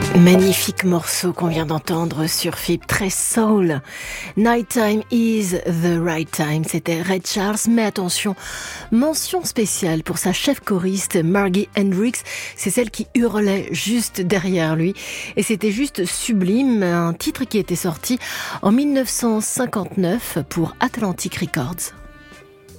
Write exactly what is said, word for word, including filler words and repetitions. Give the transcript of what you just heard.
Magnifique morceau qu'on vient d'entendre sur F I B, très soul. Nighttime is the right time. C'était Ray Charles, mais attention, mention spéciale pour sa chef choriste Margie Hendrix. C'est celle qui hurlait juste derrière lui. Et c'était juste sublime, un titre qui était sorti en mille neuf cent cinquante-neuf pour Atlantic Records.